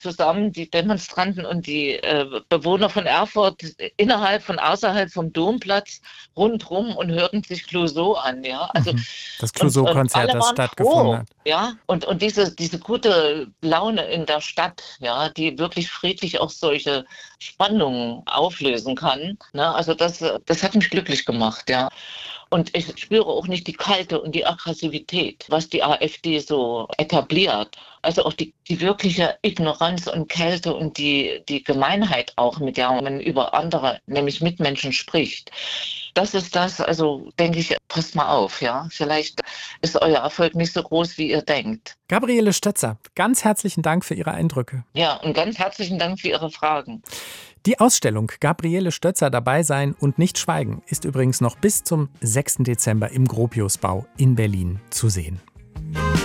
zusammen, die Demonstranten und die Bewohner von Erfurt, innerhalb von außerhalb vom Domplatz rundrum und hörten sich Clouseau an, ja. Also Das und Clouseau-Konzert, alle das waren stattgefunden froh, hat. ja. Und diese gute Laune in der Stadt, ja, die wirklich friedlich auch solche Spannungen auflösen kann. Ne? Also das hat mich glücklich gemacht, ja. Und ich spüre auch nicht die Kälte und die Aggressivität, was die AfD so etabliert. Also auch die wirkliche Ignoranz und Kälte und die Gemeinheit auch, mit der man über andere, nämlich Mitmenschen spricht. Das ist das, also denke ich, passt mal auf, ja. Vielleicht ist euer Erfolg nicht so groß, wie ihr denkt. Gabriele Stötzer, ganz herzlichen Dank für Ihre Eindrücke. Ja, und ganz herzlichen Dank für Ihre Fragen. Die Ausstellung Gabriele Stötzer dabei sein und nicht schweigen ist übrigens noch bis zum 6. Dezember im Gropiusbau in Berlin zu sehen.